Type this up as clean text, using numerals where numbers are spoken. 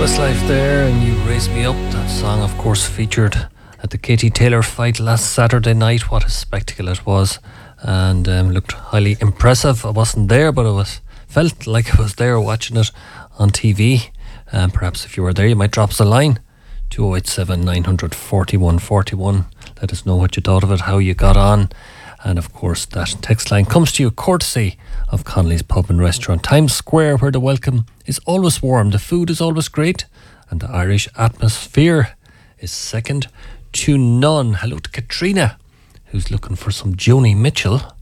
Westlife there, and You Raise Me Up. That song, of course, featured at the Katie Taylor fight last Saturday night. What a spectacle it was, and looked highly impressive. I wasn't there, but felt like I was there watching it on TV. Perhaps if you were there, you might drop us a line, 2087 900 41 41. Let us know what you thought of it, how you got on. And of course, that text line comes to you courtesy of Connolly's Pub and Restaurant, Times Square, where the welcome is always warm, the food is always great, and the Irish atmosphere is second to none. Hello to Katrina, who's looking for some Joni Mitchell.